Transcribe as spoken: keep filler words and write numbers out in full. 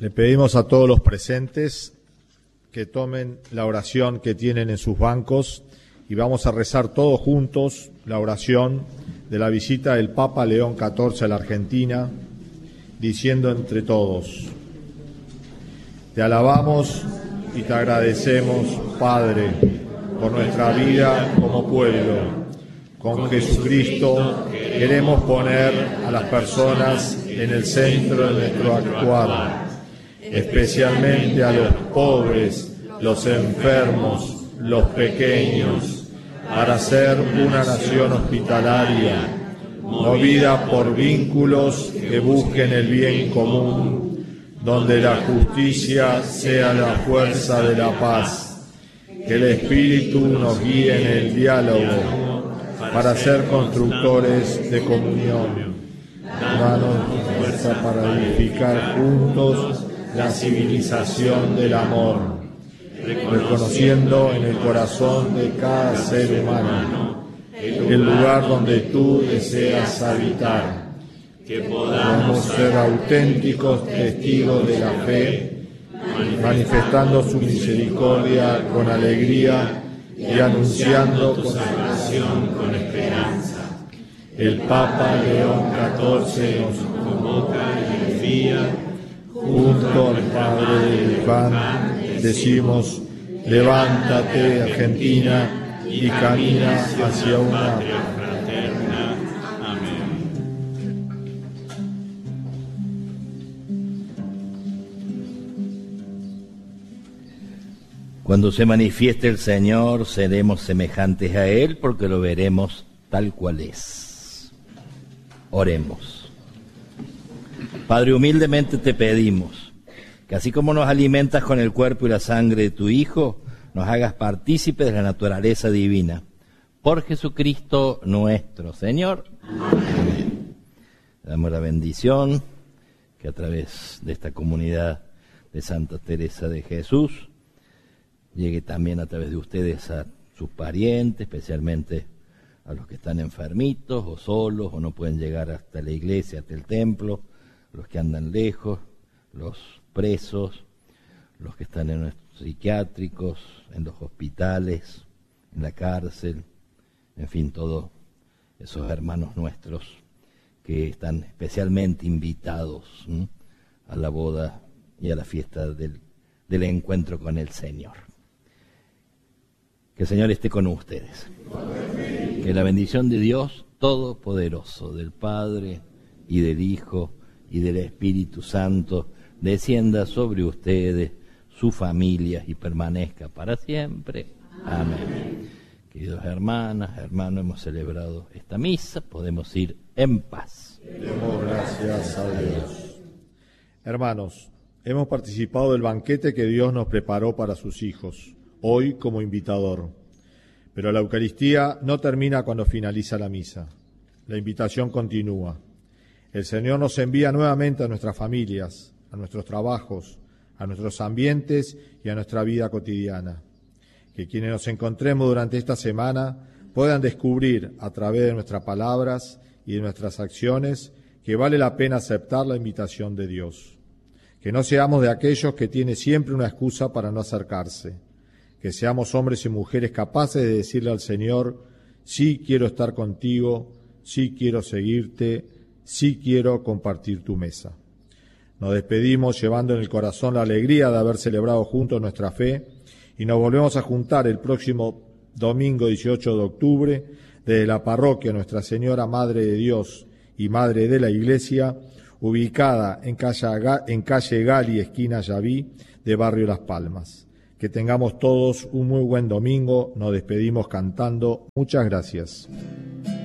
Le pedimos a todos los presentes que tomen la oración que tienen en sus bancos y vamos a rezar todos juntos la oración de la visita del Papa León catorce a la Argentina, diciendo entre todos: te alabamos y te agradecemos, Padre, por nuestra vida como pueblo. Con Jesucristo queremos poner a las personas en el centro de nuestro actuar, especialmente a los pobres, los enfermos, los pequeños, para ser una nación hospitalaria, movida por vínculos que busquen el bien común, donde la justicia sea la fuerza de la paz. Que el Espíritu nos guíe en el diálogo para ser constructores de comunión. Danos fuerza para edificar juntos la civilización del amor, reconociendo en el corazón de cada ser humano el lugar donde tú deseas habitar. Que podamos ser auténticos testigos de la fe, manifestando su misericordia con alegría y anunciando consolación con esperanza. El Papa León catorce nos convoca y envía. Junto al Padre del Pan decimos: levántate, Argentina, y camina hacia una patria fraterna. Amén. Cuando se manifieste el Señor, seremos semejantes a Él, porque lo veremos tal cual es. Oremos. Padre, humildemente te pedimos que así como nos alimentas con el cuerpo y la sangre de tu Hijo, nos hagas partícipes de la naturaleza divina. Por Jesucristo nuestro Señor. Amén. Damos la bendición que a través de esta comunidad de Santa Teresa de Jesús llegue también a través de ustedes a sus parientes, especialmente a los que están enfermitos o solos o no pueden llegar hasta la iglesia, hasta el templo, los que andan lejos, los presos, los que están en los psiquiátricos, en los hospitales, en la cárcel, en fin, todos esos hermanos nuestros que están especialmente invitados ¿m? a la boda y a la fiesta del, del encuentro con el Señor. Que el Señor esté con ustedes. Amén. Que la bendición de Dios Todopoderoso, del Padre y del Hijo y del Espíritu Santo, descienda sobre ustedes, sus familias, y permanezca para siempre. Amén. Amén. Queridos hermanas, hermanos, hemos celebrado esta misa, podemos ir en paz. Demos gracias a Dios. Hermanos, hemos participado del banquete que Dios nos preparó para sus hijos, hoy como invitador. Pero la Eucaristía no termina cuando finaliza la misa. La invitación continúa. El Señor nos envía nuevamente a nuestras familias, a nuestros trabajos, a nuestros ambientes y a nuestra vida cotidiana. Que quienes nos encontremos durante esta semana puedan descubrir a través de nuestras palabras y de nuestras acciones que vale la pena aceptar la invitación de Dios. Que no seamos de aquellos que tienen siempre una excusa para no acercarse. Que seamos hombres y mujeres capaces de decirle al Señor: sí quiero estar contigo, sí quiero seguirte, sí quiero compartir tu mesa. Nos despedimos llevando en el corazón la alegría de haber celebrado juntos nuestra fe y nos volvemos a juntar el próximo domingo dieciocho de octubre desde la parroquia Nuestra Señora Madre de Dios y Madre de la Iglesia, ubicada en calle, en calle Gali, esquina Yaví, de Barrio Las Palmas. Que tengamos todos un muy buen domingo. Nos despedimos cantando. Muchas gracias.